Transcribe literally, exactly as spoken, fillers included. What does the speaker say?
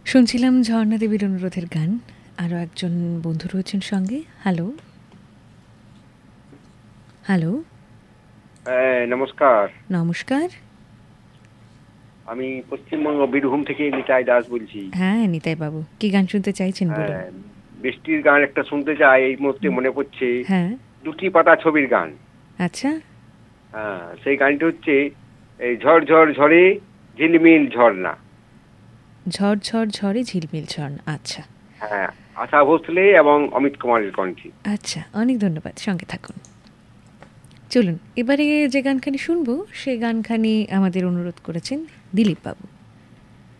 শুনছিলাম ঝর্ণা দেবীর অনুরোধের গান। আরও একজন বন্ধু রয়েছেন সঙ্গে। হ্যালো হ্যালো হ্যাঁ, নমস্কার। নমস্কার। আমি পশ্চিমবঙ্গ বীরভূম থেকে নিতাই দাস বলছি। হ্যাঁ নিতাই বাবু, কি গান শুনতে চাইছেন বলুন। হ্যাঁ, বৃষ্টির গান একটা শুনতে চাই, এই মুহূর্তে মনে পড়ছে হ্যাঁ দুটি পাতা ছবির গান। আচ্ছা, হ্যাঁ, সেই গানটি হচ্ছে এই ঝড় ঝড় ঝড়ে ঝিলমিল ঝর্ণা। ঝড় ঝড় ঝড়ে ঝিলমিল ঝর্ণা। আচ্ছা হ্যাঁ, আশা ভোসলে এবং অমিত কুমারের কণ্ঠে। আচ্ছা, অনেক ধন্যবাদ, সঙ্গে থাকুন। চলুন এবারে যে গানখানি শুনবো সে গানখানি আমাদের অনুরোধ করেছেন দিলীপ বাবু।